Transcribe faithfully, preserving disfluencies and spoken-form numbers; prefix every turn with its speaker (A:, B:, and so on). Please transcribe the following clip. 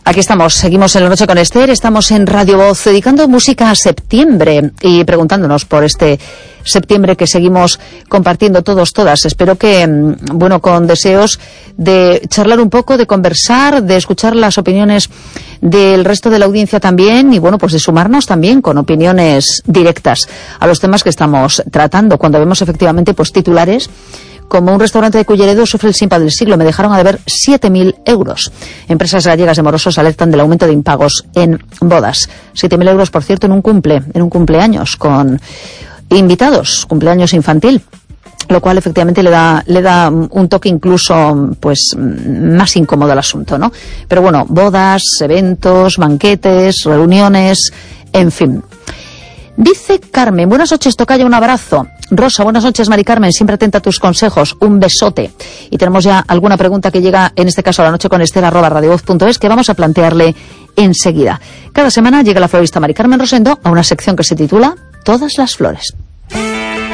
A: Aquí estamos, seguimos en La Noche con Esther, estamos en Radio Voz dedicando música a septiembre y preguntándonos por este septiembre que seguimos compartiendo todos, todas. Espero que, bueno, con deseos de charlar un poco, de conversar, de escuchar las opiniones del resto de la audiencia también y, bueno, pues de sumarnos también con opiniones directas a los temas que estamos tratando. Cuando vemos efectivamente pues titulares como un restaurante de Culleredo sufre el simpa del siglo, me dejaron a deber siete mil euros. Empresas gallegas de morosos alertan del aumento de impagos en bodas. siete mil euros, por cierto, en un cumple, en un cumpleaños con invitados, cumpleaños infantil, lo cual efectivamente le da le da un toque incluso pues más incómodo al asunto, ¿no? Pero bueno, bodas, eventos, banquetes, reuniones, en fin. Dice Carmen, buenas noches, tocaya, un abrazo. Rosa, buenas noches, Mari Carmen, siempre atenta a tus consejos, un besote. Y tenemos ya alguna pregunta que llega, en este caso a la noche con Esther, arroba radiovoz punto es, que vamos a plantearle enseguida. Cada semana llega la florista Mari Carmen Rosendo a una sección que se titula Todas las flores.